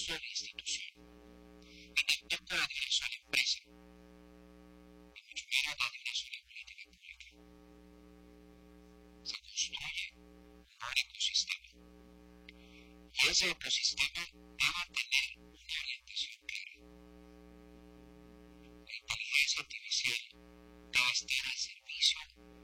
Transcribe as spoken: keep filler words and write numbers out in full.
derecho a la institución, ni tampoco da derecho a la empresa, ni mucho menos da derecho a la política pública. Se construye un ecosistema y ese ecosistema debe tener una orientación clara. La inteligencia artificial debe estar al servicio